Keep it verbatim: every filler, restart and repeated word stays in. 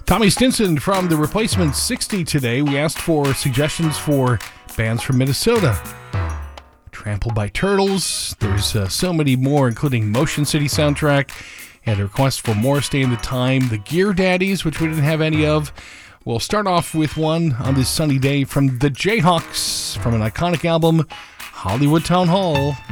Tommy Stinson from The Replacement sixty today. We asked for suggestions for bands from Minnesota. Trampled by Turtles. There's uh, so many more, including Motion City Soundtrack. And a request for more Stay in the Time. The Gear Daddies, which we didn't have any of. We'll start off with one on this sunny day from the Jayhawks from an iconic album, Hollywood Town Hall.